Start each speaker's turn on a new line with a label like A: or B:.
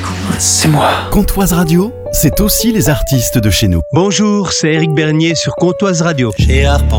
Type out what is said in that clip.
A: C'est moi.
B: Comptoise Radio, c'est aussi les artistes de chez nous.
C: Bonjour, c'est Éric Bernier sur Comptoise Radio.
A: Chez Arpent.